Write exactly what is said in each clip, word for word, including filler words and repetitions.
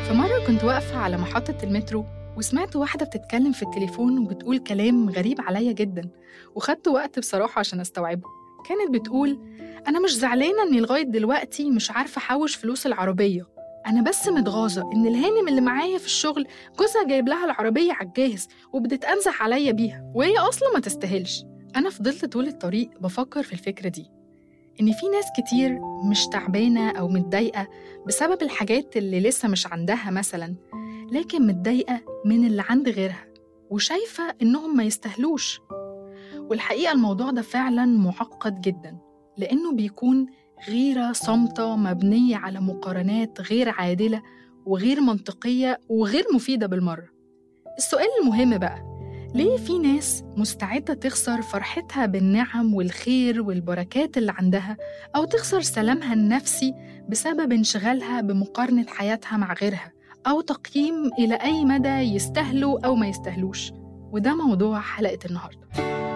فمرة كنت واقفة على محطة المترو وسمعت واحدة بتتكلم في التليفون وبتقول كلام غريب عليا جدا، وخدت وقت بصراحة عشان استوعبه. كانت بتقول: أنا مش زعلانة إني لغاية دلوقتي مش عارفة أحوش فلوس العربية، أنا بس متغاظة إن الهانم اللي معايا في الشغل جوزها جايب لها العربية على الجاهز وبتتأنزح عليا بيها وهي أصلا ما تستاهلش. أنا فضلت طول الطريق بفكر في الفكرة دي، إن في ناس كتير مش تعبانة أو متضايقة بسبب الحاجات اللي لسه مش عندها مثلاً، لكن متضايقة من اللي عند غيرها وشايفة إنهم ما يستاهلوش. والحقيقة الموضوع ده فعلاً معقد جداً، لأنه بيكون غيرة صامتة مبنية على مقارنات غير عادلة وغير منطقية وغير مفيدة بالمرة. السؤال المهم بقى، ليه في ناس مستعدة تخسر فرحتها بالنعم والخير والبركات اللي عندها، أو تخسر سلامها النفسي بسبب انشغالها بمقارنة حياتها مع غيرها، أو تقييم إلى أي مدى يستاهلوا أو ما يستاهلوش؟ وده موضوع حلقة النهاردة.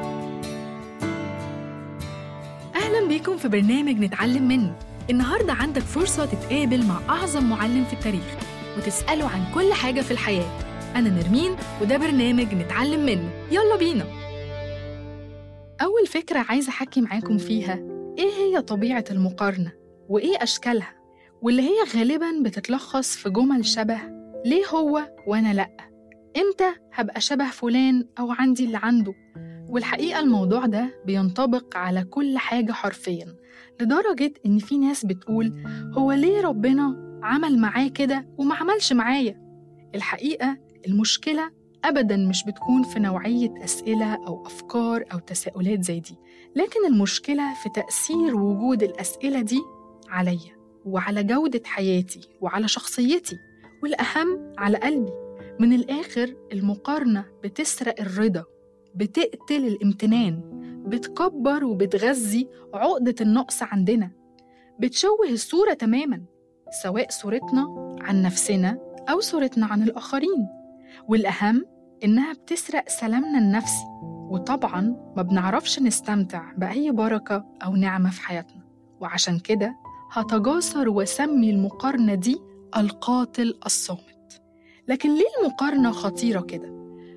أهلاً بيكم في برنامج نتعلم منه. النهاردة عندك فرصة تتقابل مع أعظم معلم في التاريخ وتسأله عن كل حاجة في الحياة. أنا نرمين وده برنامج نتعلم منه، يلا بينا. أول فكرة عايزة أحكي معاكم فيها، إيه هي طبيعة المقارنة؟ وإيه أشكالها؟ واللي هي غالباً بتتلخص في جمل شبه: ليه هو وأنا لأ؟ إمتى هبقى شبه فلان أو عندي اللي عنده؟ والحقيقة الموضوع ده بينطبق على كل حاجة حرفياً، لدرجة إن في ناس بتقول: هو ليه ربنا عمل معاه كده وما عملش معايا؟ الحقيقة المشكلة أبداً مش بتكون في نوعية أسئلة أو أفكار أو تساؤلات زي دي، لكن المشكلة في تأثير وجود الأسئلة دي عليا وعلى جودة حياتي وعلى شخصيتي، والأهم على قلبي. من الآخر، المقارنة بتسرق الرضا، بتقتل الامتنان، بتكبر وبتغذي عقدة النقص عندنا، بتشوه الصورة تماماً، سواء صورتنا عن نفسنا أو صورتنا عن الآخرين. والأهم إنها بتسرق سلامنا النفسي، وطبعاً ما بنعرفش نستمتع بأي بركة أو نعمة في حياتنا. وعشان كده هتجاسر وسمي المقارنة دي القاتل الصامت. لكن ليه المقارنة خطيرة كده؟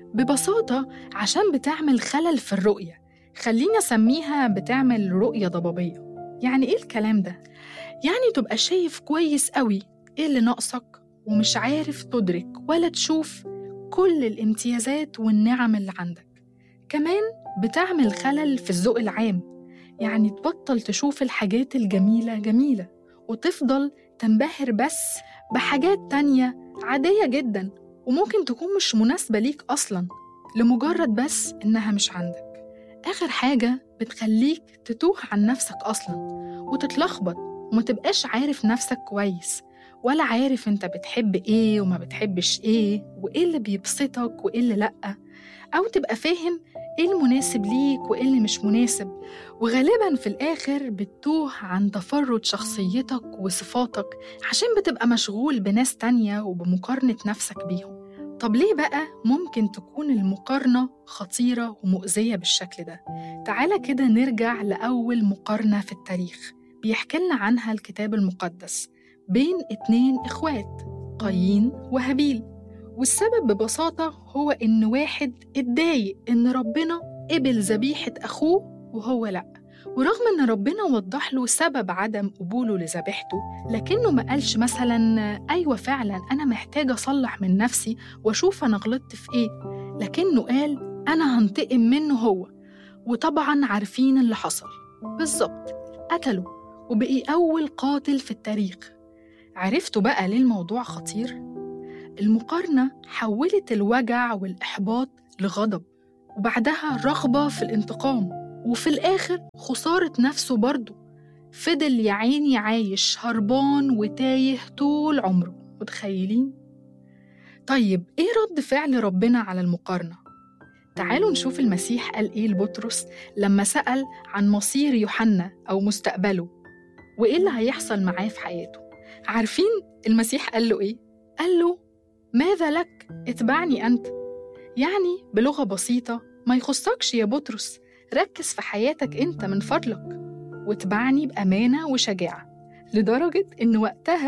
ببساطة عشان بتعمل خلل في الرؤية. خلينا أسميها بتعمل رؤية ضبابية. يعني إيه الكلام ده؟ يعني تبقى شايف كويس قوي إيه اللي ناقصك ومش عارف تدرك ولا تشوف كل الامتيازات والنعم اللي عندك. كمان بتعمل خلل في الذوق العام، يعني تبطل تشوف الحاجات الجميلة جميلة وتفضل تنبهر بس بحاجات تانية عادية جدا وممكن تكون مش مناسبة ليك أصلا، لمجرد بس إنها مش عندك. آخر حاجة بتخليك تتوه عن نفسك أصلا وتتلخبط وما تبقاش عارف نفسك كويس، ولا عارف انت بتحب ايه وما بتحبش ايه، وايه اللي بيبسطك وايه اللي لأ، او تبقى فاهم ايه المناسب ليك وايه اللي مش مناسب. وغالبا في الاخر بتتوه عن تفرد شخصيتك وصفاتك عشان بتبقى مشغول بناس تانية وبمقارنة نفسك بيهم. طب ليه بقى ممكن تكون المقارنة خطيرة ومؤذية بالشكل ده؟ تعالى كده نرجع لأول مقارنة في التاريخ بيحكي لنا عنها الكتاب المقدس، بين اتنين إخوات، قايين وهابيل. والسبب ببساطة هو إن واحد اتضايق إن ربنا قبل ذبيحة أخوه وهو لأ، ورغم إن ربنا وضح له سبب عدم قبوله لذبيحته، لكنه ما قالش مثلاً أيوة فعلاً أنا محتاج أصلح من نفسي وأشوف أنا غلطت في إيه، لكنه قال أنا هنتقم منه هو. وطبعاً عارفين اللي حصل بالظبط، قتله وبقي أول قاتل في التاريخ. عرفتوا بقى ليه الموضوع خطير؟ المقارنة حولت الوجع والإحباط لغضب، وبعدها رغبة في الانتقام، وفي الآخر خسارة نفسه برضه. فضل يا عيني عايش هربان وتايه طول عمره. متخيلين؟ طيب إيه رد فعل ربنا على المقارنة؟ تعالوا نشوف المسيح قال إيه لبطرس لما سأل عن مصير يوحنا أو مستقبله وإيه اللي هيحصل معاه في حياته. عارفين المسيح قال له إيه؟ قال له: ماذا لك؟ اتبعني أنت. يعني بلغة بسيطة، ما يخصكش يا بطرس، ركز في حياتك أنت من فضلك واتبعني بأمانة وشجاعة. لدرجة إن وقتها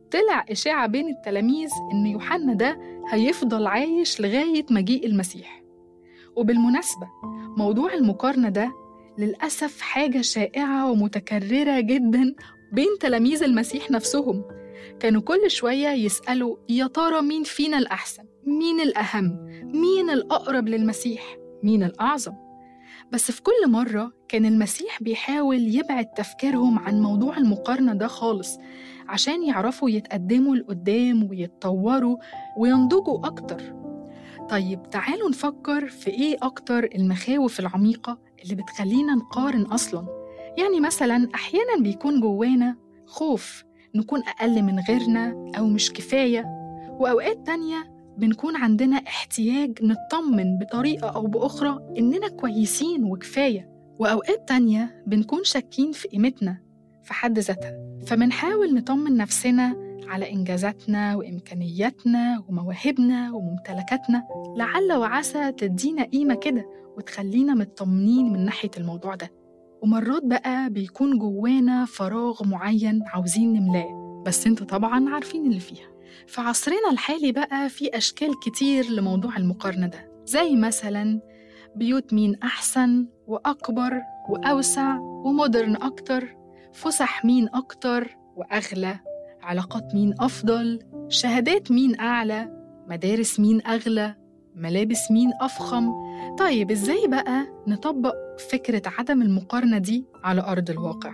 طلع إشاعة بين التلاميذ إن يوحنا ده هيفضل عايش لغاية مجيء المسيح. وبالمناسبة موضوع المقارنة ده للأسف حاجة شائعة ومتكررة جداً بين تلاميذ المسيح نفسهم. كانوا كل شوية يسألوا يا ترى مين فينا الأحسن؟ مين الأهم؟ مين الأقرب للمسيح؟ مين الأعظم؟ بس في كل مرة كان المسيح بيحاول يبعد تفكيرهم عن موضوع المقارنة ده خالص عشان يعرفوا يتقدموا لقدام ويتطوروا وينضجوا أكتر. طيب تعالوا نفكر في إيه أكتر المخاوف العميقة اللي بتخلينا نقارن أصلاً. يعني مثلاً أحياناً بيكون جوانا خوف نكون أقل من غيرنا أو مش كفاية، وأوقات تانية بنكون عندنا احتياج نطمن بطريقة أو بأخرى إننا كويسين وكفاية، وأوقات تانية بنكون شاكين في قيمتنا في حد ذاتها، فمنحاول نطمن نفسنا على إنجازاتنا وإمكانياتنا ومواهبنا وممتلكاتنا، لعل وعسى تدينا قيمة كده وتخلينا مطمنين من ناحية الموضوع ده. ومرات بقى بيكون جوانا فراغ معين عاوزين نملاه، بس انتوا طبعاً عارفين اللي فيها. في عصرنا الحالي بقى في أشكال كتير لموضوع المقارنة ده، زي مثلاً بيوت مين أحسن وأكبر وأوسع ومودرن أكتر، فسح مين أكتر وأغلى، علاقات مين أفضل، شهادات مين أعلى، مدارس مين أغلى، ملابس مين أفخم. طيب إزاي بقى نطبق فكرة عدم المقارنة دي على أرض الواقع؟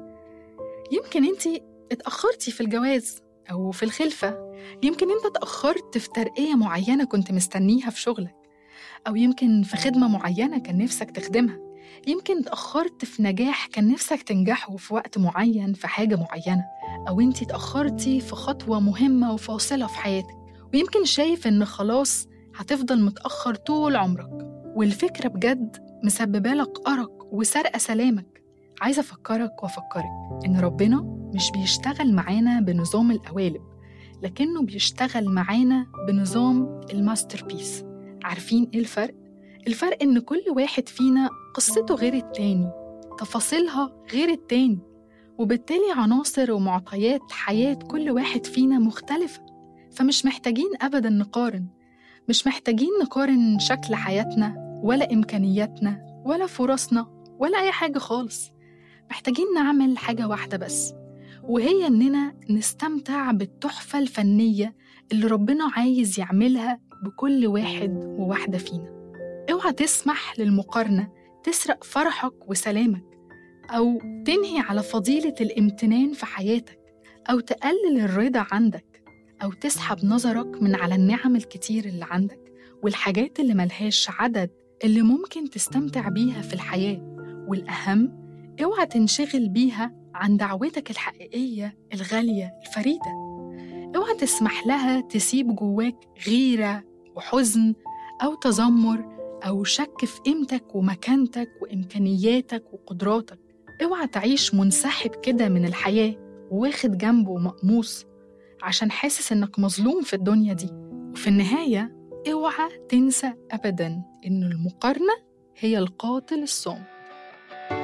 يمكن أنتي اتأخرتي في الجواز أو في الخلفة، يمكن أنت اتأخرت في ترقية معينة كنت مستنيها في شغلك، أو يمكن في خدمة معينة كان نفسك تخدمها، يمكن اتأخرت في نجاح كان نفسك تنجحه في وقت معين في حاجة معينة، أو أنتي اتأخرتي في خطوة مهمة وفاصلة في حياتك، ويمكن شايف إن خلاص هتفضل متأخر طول عمرك، والفكرة بجد مسببة لك أرق وسرقة سلامك. عايزة أفكرك وأفكرك إن ربنا مش بيشتغل معانا بنظام القوالب، لكنه بيشتغل معانا بنظام الماستر بيس. عارفين إيه الفرق؟ الفرق إن كل واحد فينا قصته غير التاني، تفاصيلها غير التاني، وبالتالي عناصر ومعطيات حياة كل واحد فينا مختلفة. فمش محتاجين أبداً نقارن، مش محتاجين نقارن شكل حياتنا ولا إمكانياتنا ولا فرصنا ولا أي حاجة خالص. محتاجين نعمل حاجة واحدة بس، وهي إننا نستمتع بالتحفة الفنية اللي ربنا عايز يعملها بكل واحد وواحدة فينا. اوعى تسمح للمقارنة تسرق فرحك وسلامك، أو تنهي على فضيلة الامتنان في حياتك، أو تقلل الرضا عندك، أو تسحب نظرك من على النعم الكتير اللي عندك والحاجات اللي ملهاش عدد اللي ممكن تستمتع بيها في الحياة. والأهم، اوعى تنشغل بيها عن دعوتك الحقيقية الغالية الفريدة. اوعى تسمح لها تسيب جواك غيرة وحزن أو تذمر أو شك في قيمتك ومكانتك وإمكانياتك وقدراتك. اوعى تعيش منسحب كده من الحياة وواخد جنبه ومقموص عشان حاسس إنك مظلوم في الدنيا دي. وفي النهاية اوعى تنسى أبداً إن المقارنة هي القاتل الصامت.